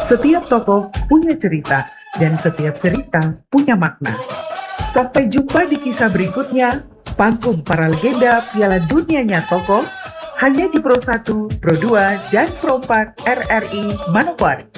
Setiap tokoh punya cerita, dan setiap cerita punya makna. Sampai jumpa di kisah berikutnya, panggung para legenda Piala Dunianya tokoh, hanya di Pro 1, Pro 2, dan Pro 4 RRI Manokwari.